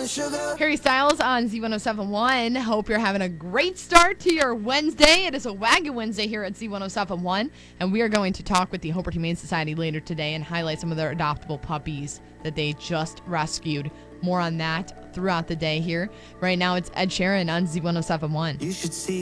Harry Styles on Z1071. Hope you're having a great start to your Wednesday. It is a Wagon Wednesday here at Z1071, and we are going to talk with the Hope Humane Society later today and highlight some of their adoptable puppies that they just rescued. More on that throughout the day here. Right now, it's Ed Sheeran on Z1071. You should see